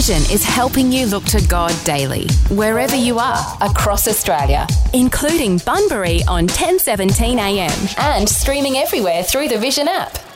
Vision is helping you look to God daily, wherever you are, across Australia, including Bunbury on 10:17 a.m. and streaming everywhere through the Vision app.